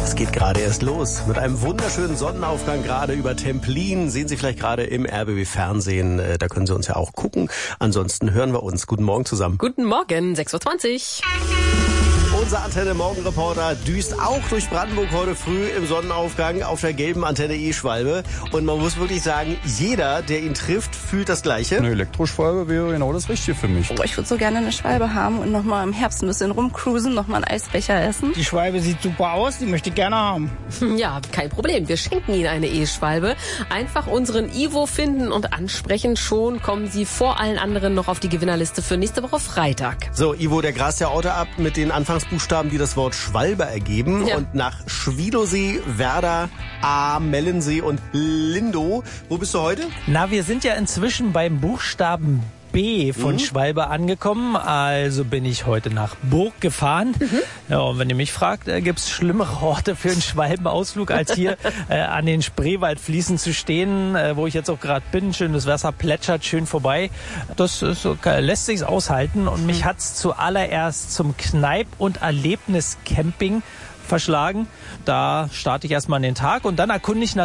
Es geht gerade erst los mit einem wunderschönen Sonnenaufgang gerade über Templin. Sehen Sie vielleicht gerade im RBB-Fernsehen. Da können Sie uns ja auch gucken. Ansonsten hören wir uns. Guten Morgen zusammen. Guten Morgen, 6.20 Uhr. Unser Antenne-Morgen-Reporter düst auch durch Brandenburg heute früh im Sonnenaufgang auf der gelben Antenne E-Schwalbe. Und man muss wirklich sagen, jeder, der ihn trifft, fühlt das Gleiche. Eine Elektroschwalbe wäre genau das Richtige für mich. Oh, ich würde so gerne eine Schwalbe haben und nochmal im Herbst ein bisschen rumcruisen, nochmal einen Eisbecher essen. Die Schwalbe sieht super aus, die möchte ich gerne haben. Ja, kein Problem. Wir schenken Ihnen eine E-Schwalbe. Einfach unseren Ivo finden und ansprechen. Schon kommen Sie vor allen anderen noch auf die Gewinnerliste für nächste Woche Freitag. So, Ivo, der grast ja Auto ab mit den Anfangsbuchstaben, die das Wort Schwalbe ergeben. Ja. Und nach Schwiedosee, Werder, A, Mellensee und Lindow. Wo bist du heute? Na, wir sind ja inzwischen beim Buchstaben B von Schwalbe angekommen. Also bin ich heute nach Burg gefahren. Ja, und wenn ihr mich fragt, gibt's schlimmere Orte für einen Schwalbenausflug, als hier an den Spreewaldfließen zu stehen, wo ich jetzt auch gerade bin. Schönes Wasser plätschert schön vorbei. Das ist, lässt sich's aushalten. Und mich hat's zuallererst zum Kneip- und Erlebniscamping verschlagen. Da starte ich erstmal an den Tag und dann erkunde ich